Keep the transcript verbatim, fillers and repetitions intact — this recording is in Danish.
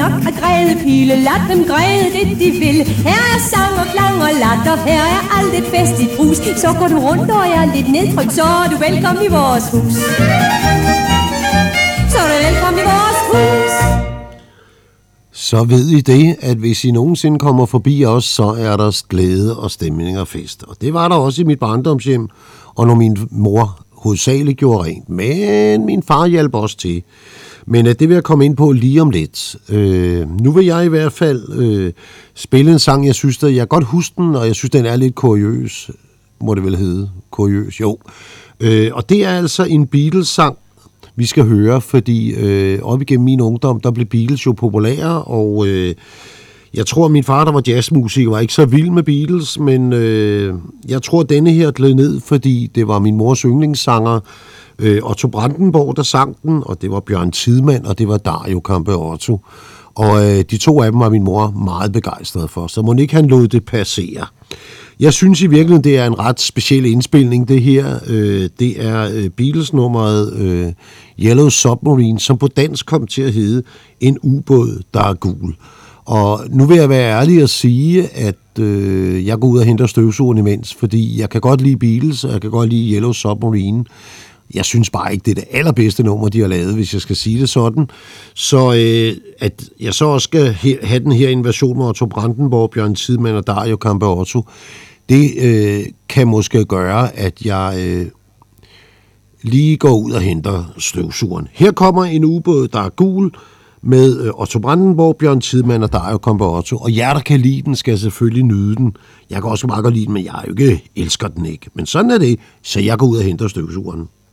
nok at græde pile. Lad dem græde det de vil. Her er sang og klang og latter. Her er alt et festligt brus. Så går du rundt og er lidt nedtrykt, så er du velkommen i vores hus. Så er du velkommen i vores hus. Så ved I det, at hvis I nogensinde kommer forbi os, så er der glæde og stemning og fest. Og det var der også i mit barndomshjem, og når min mor hovedsageligt gjorde rent. Men min far hjalp også til. Men det vil jeg komme ind på lige om lidt. Øh, nu vil jeg i hvert fald øh, spille en sang, jeg synes, at jeg kan godt huske den, og jeg synes, den er lidt kuriøs. Må det vel hedde? Kuriøs, jo. Øh, og det er altså en Beatles-sang, vi skal høre, fordi øh, op igennem min ungdom, der blev Beatles jo populære, og øh, jeg tror, at min far, der var jazzmusiker, var ikke så vild med Beatles, men øh, jeg tror, at denne her gled ned, fordi det var min mors yndlingssanger, øh, Otto Brandenburg, der sang den, og det var Bjørn Tidemand, og det var Dario Campeotto. Og øh, de to af dem var min mor meget begejstret for, så må ikke han lod det passere. Jeg synes i virkeligheden, det er en ret speciel indspilning, det her. Øh, det er øh, Beatles-nummeret øh, Yellow Submarine, som på dansk kom til at hedde En ubåd, der er gul. Og nu vil jeg være ærlig at sige, at øh, jeg går ud og henter støvsugeren imens, fordi jeg kan godt lide Beatles, og jeg kan godt lide Yellow Submarine. Jeg synes bare ikke, det er det allerbedste nummer, de har lavet, hvis jeg skal sige det sådan. Så øh, at jeg så også skal have den her invasion med Otto Brandenburg, Bjørn Tidemand og Dario Campeotto, det øh, kan måske gøre, at jeg øh, lige går ud og henter støvsugeren. Her kommer en ubåd, der er gul, med øh, Otto Brandenburg, Bjørn Tidemand og Dario Campeotto. Og jer, der kan lide den, skal selvfølgelig nyde den. Jeg kan også meget godt lide den, men jeg er jo ikke elsker den ikke. Men sådan er det, så jeg går ud og henter støvsugeren.